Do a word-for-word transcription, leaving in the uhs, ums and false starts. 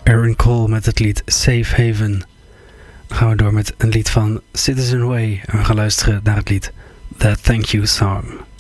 Aaron Cole met het lied Safe Haven. Dan gaan we door met een lied van Citizen Way en we gaan luisteren naar het lied The Thank You Song.